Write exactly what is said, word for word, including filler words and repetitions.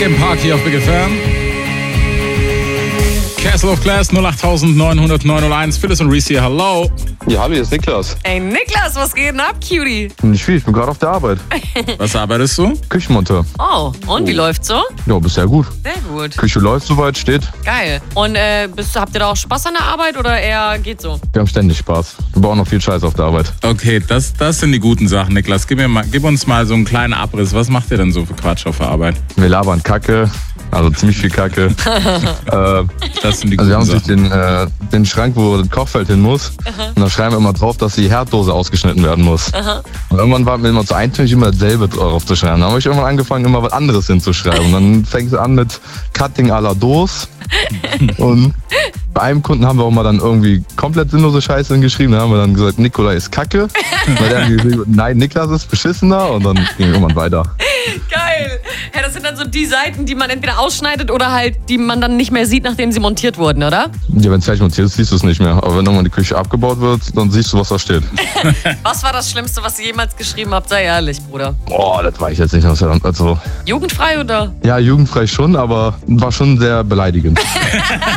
Linkin Park hier auf Big F M. Castle of Glass null acht neun null null neun null eins. Phyllis und Reese hier, hallo. Ja, hallo, hier ist Niklas. Ey, Niklas, was geht denn ab, Cutie? Nicht viel, ich bin gerade auf der Arbeit. Was arbeitest du? Küchenmonteur. Oh, und wie läuft's so? Ja, bisher gut. Sehr gut. Küche läuft soweit, steht. Geil. Und äh, bist, habt ihr da auch Spaß an der Arbeit oder eher geht so? Wir haben ständig Spaß. Wir bauen noch viel Scheiß auf der Arbeit. Okay, das, das sind die guten Sachen, Niklas. Gib, mir mal, gib uns mal so einen kleinen Abriss. Was macht ihr denn so für Quatsch auf der Arbeit? Wir labern Kacke, also ziemlich viel Kacke. äh, Das sind die also wir haben guten sich den, äh, den Schrank, wo das Kochfeld hin muss. Und da schreiben wir immer drauf, dass die Herddose ausgeschnitten werden muss. Aha. Und irgendwann war mir immer zu eintönig, immer dasselbe drauf zu schreiben. Dann habe ich irgendwann angefangen, immer was anderes hinzuschreiben. Und dann fängt es an mit Cutting à la Dose. Und bei einem Kunden haben wir auch mal dann irgendwie komplett sinnlose Scheiße hingeschrieben. Da haben wir dann gesagt, Nikolai ist Kacke. Weil der hat gesagt, nein, Niklas ist beschissener. Und dann ging irgendwann weiter. Geil. Ja, das sind dann so die Seiten, die man entweder ausschneidet oder halt, die man dann nicht mehr sieht, nachdem sie montiert wurden, oder? Ja, wenn es fertig montiert ist, siehst du es nicht mehr. Aber wenn irgendwann die Küche abgebaut wird, dann siehst du, was da steht. Was war das Schlimmste, was ihr jemals geschrieben habt? Sei ehrlich, Bruder. Boah, das weiß ich jetzt nicht. Also, Jugendfrei oder? ja, jugendfrei schon, aber war schon sehr beleidigend.